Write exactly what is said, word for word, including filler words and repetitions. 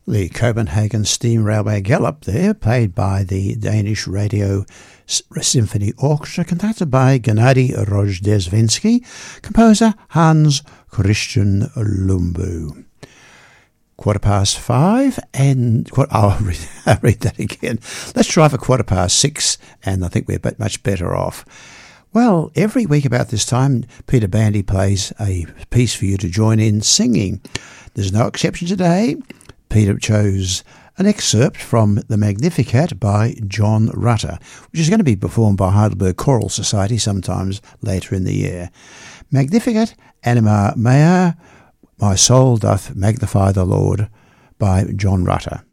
The Copenhagen Steam Railway Galop there, played by the Danish Radio Symphony Orchestra, conducted by Gennady Rozhdestvensky, composer Hans Christian Lumbu. Quarter past five, and oh, I'll read, I'll read that again. Let's try for quarter past six, and I think we're much better off. Well, every week about this time, Peter Bandy plays a piece for you to join in singing. There's no exception today. Peter chose an excerpt from The Magnificat by John Rutter, which is going to be performed by Heidelberg Choral Society sometimes later in the year. Magnificat anima mea, my soul doth magnify the Lord, by John Rutter.